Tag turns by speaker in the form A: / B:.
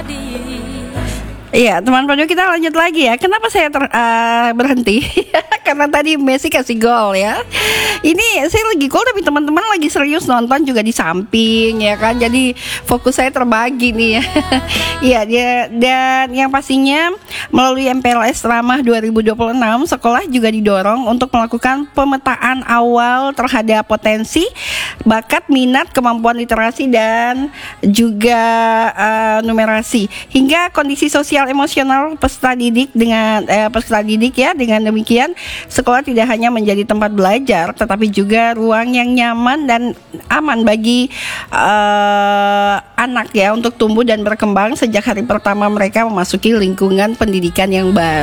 A: Iya, teman pojok kita lanjut lagi ya. Kenapa saya berhenti? Karena tadi Messi kasih gol ya. Ini saya lagi gol tapi teman-teman lagi serius nonton juga di samping ya kan. Jadi fokus saya terbagi nih ya. Iya, dan yang pastinya melalui MPLS Ramah 2026 sekolah juga didorong untuk melakukan pemetaan awal terhadap potensi, bakat, minat, kemampuan literasi dan juga numerasi hingga kondisi sosial emosional peserta didik ya. Dengan demikian sekolah tidak hanya menjadi tempat belajar tetapi juga ruang yang nyaman dan aman bagi anak ya untuk tumbuh dan berkembang sejak hari pertama mereka memasuki lingkungan pendidikan yang baru.